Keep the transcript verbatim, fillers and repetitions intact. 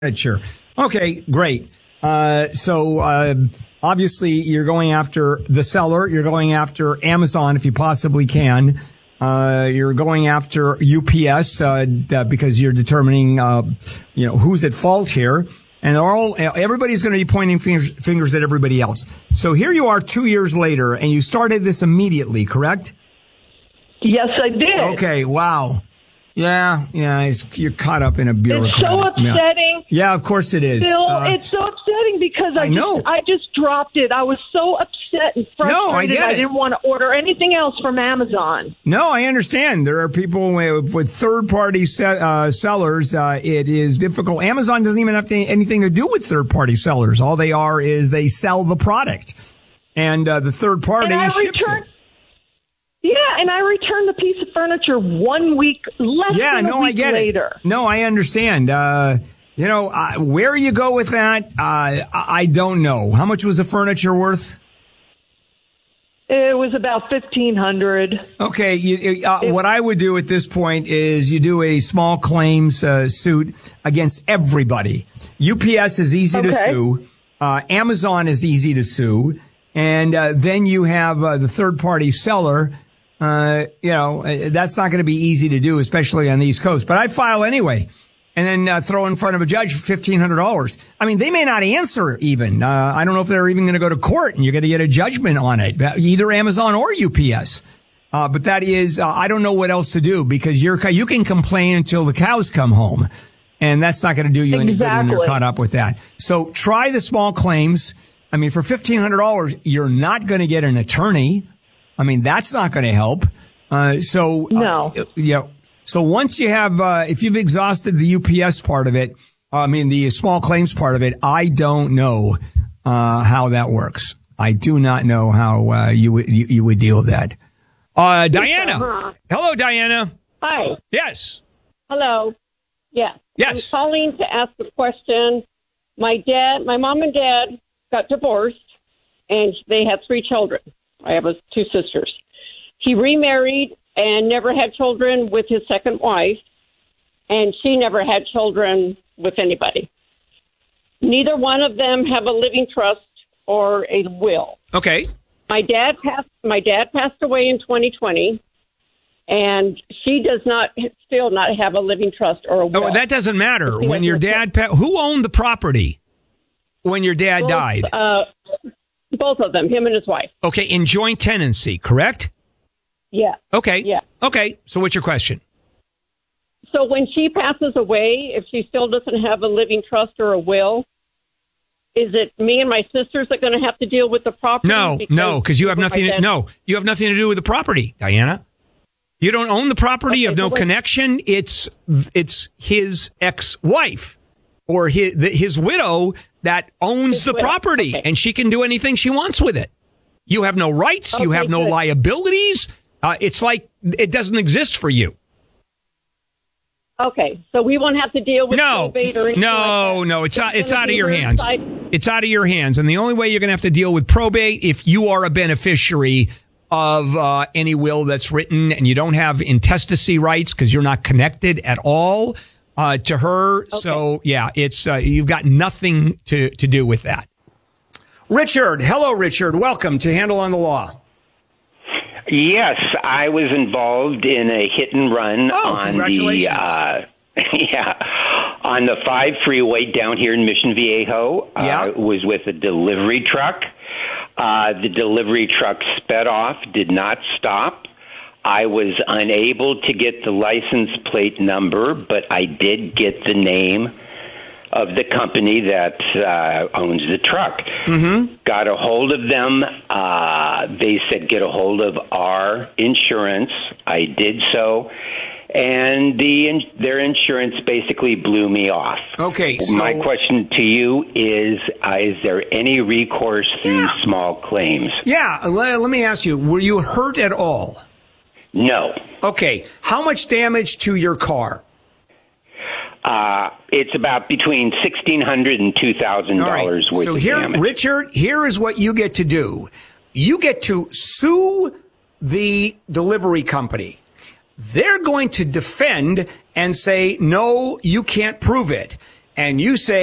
Sure. Okay, great. Uh, so, uh, obviously you're going after the seller. You're going after Amazon if you possibly can. Uh, you're going after U P S, uh, because you're determining, uh, you know, who's at fault here. And they're all, everybody's going to be pointing fingers, fingers at everybody else. So here you are two years later and you started this immediately, correct? Yes, I did. Okay. Wow. Yeah, yeah, it's, you're caught up in a bureaucratic. It's so upsetting. Yeah, yeah, of course it is. Bill, uh, it's so upsetting because I, I know. Just, I just dropped it. I was so upset and frustrated. No, I get I it. didn't want to order anything else from Amazon. No, I understand. There are people with, with third-party se- uh, sellers. Uh, it is difficult. Amazon doesn't even have to, anything to do with third-party sellers. All they are is they sell the product, and uh, the third party And I ships returned- it. Yeah, and I returned the piece of furniture one week, less Yeah, than a no, week I get later. it. No, I understand. Uh, you know, uh, where you go with that, uh, I I don't know. How much was the furniture worth? It was about fifteen hundred dollars. Okay, you, uh, what I would do at this point is you do a small claims uh, suit against everybody. U P S is easy Okay. to sue. Uh, Amazon is easy to sue. And uh, then you have uh, the third-party seller. Uh, you know, uh, that's not going to be easy to do, especially on the East Coast. But I'd file anyway and then uh, throw in front of a judge for fifteen hundred dollars. I mean, they may not answer even. Uh, I don't know if they're even going to go to court, and you're going to get a judgment on it, either Amazon or U P S. Uh, but that is, uh, I don't know what else to do because you're, you can complain until the cows come home. And that's not going to do you any good when you're Exactly. caught up with that. So try the small claims. I mean, for fifteen hundred dollars, you're not going to get an attorney. I mean, that's not going to help. Uh, so, No. uh, you know, so once you have, uh, if you've exhausted the U P S part of it, I mean, the small claims part of it, I don't know, uh, how that works. I do not know how, uh, you would, you, you would deal with that. Uh, Diana. Uh-huh. Hello, Diana. Hi. Yes. Hello. Yes. Yes. I'm calling to ask a question. My dad, my mom and dad got divorced, and they had three children. I have two sisters. He remarried and never had children with his second wife, and she never had children with anybody. Neither one of them have a living trust or a will. Okay. My dad passed. My dad passed away in twenty twenty, and she does not still not have a living trust or a will. Oh, that doesn't matter. She When has your no- dad, pa- who owned the property when your dad both, died? Uh, both of them, him and his wife. Okay, in joint tenancy, correct? Yeah. Okay. Yeah. Okay. So what's your question? So when she passes away, if she still doesn't have a living trust or a will, is it me and my sisters that are going to have to deal with the property? No, no, because you have my nothing. To, dad- no, you have nothing to do with the property, Diana. You don't own the property. You have Okay, no so what- connection. It's it's his ex-wife or his his widow that owns His the widow, property, okay. and she can do anything she wants with it. You have no rights. you Okay, have no good. liabilities. Uh, it's like it doesn't exist for you. Okay, so we won't have to deal with No, probate or anything no, like that. no. It's out, it's gonna out of be your her hands. side- It's out of your hands, and the only way you're going to have to deal with probate if you are a beneficiary of uh, any will that's written, and you don't have intestacy rights because you're not connected at all uh, to her. So yeah, it's uh, you've got nothing to to do with that. Richard, hello, Richard. Welcome to Handle on the Law. Yes, I was involved in a hit and run Oh, on congratulations. the uh, yeah on the five freeway down here in Mission Viejo. Yeah. Uh, it was with a delivery truck. Uh, the delivery truck sped off, did not stop. I was unable to get the license plate number, but I did get the name of the company that uh, owns the truck. Mm-hmm. Got a hold of them. Uh, they said, get a hold of our insurance. I did so. And the in, their insurance basically blew me off. Okay, so My question to you is, uh, is there any recourse through Yeah. small claims? yeah, let, let me ask you: were you hurt at all? No. Okay, how much damage to your car? Uh, it's about between sixteen hundred dollars and two thousand dollars All right. worth So of here, damage. Richard, here is what you get to do. You get to sue the delivery company. They're going to defend and say, no, you can't prove it. and you say